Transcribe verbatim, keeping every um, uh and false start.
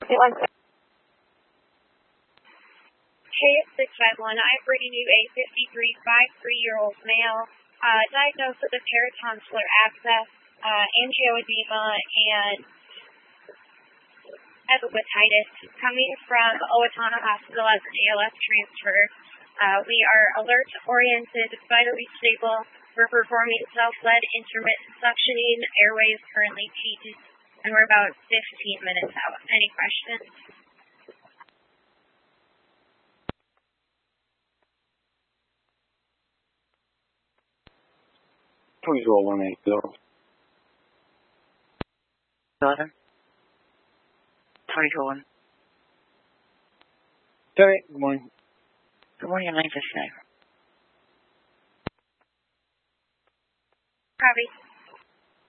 K six five one, I'm bringing you a fifty-three, fifty-three-year-old male, uh, diagnosed with a paratonsillar abscess, uh, angioedema, and epiglottitis, coming from Owatonna Hospital as an A L S transfer. Uh, we are alert-oriented, vitally stable. We're performing self-led intermittent suctioning. Airway is currently T, and we're about fifteen minutes out. Any questions? Please roll one eight zero. Daughter. twenty-two one. Terry, good morning. Good morning, your name is Sniper. Copy.